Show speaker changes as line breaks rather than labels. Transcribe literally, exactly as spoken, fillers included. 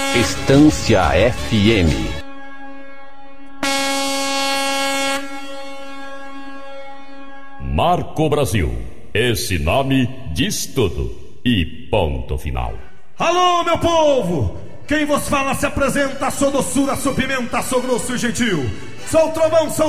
Estância F M.
Marco Brasil. Esse nome diz tudo. E ponto final.
Alô, meu povo! Quem vos fala se apresenta, sou doçura, sou pimenta, sou grosso e gentil. Sou o trovão, sou